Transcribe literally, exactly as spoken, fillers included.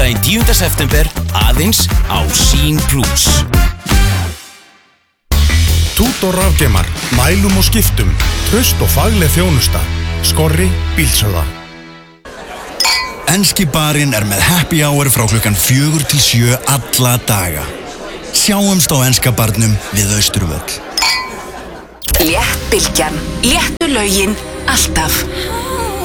Sunnudaginn tíunda september aðeins á Sín Plus. Tútor rafgeimar, mælum og skiptum, traust og fagleg þjónusta. Skorri bílsöða. Enski barinn er með happy hour frá klukkan fjögur til sjö alla daga. Sjáumst á enska barnum við Austurvöll. Léttbylgjan, léttu lögin, alltaf.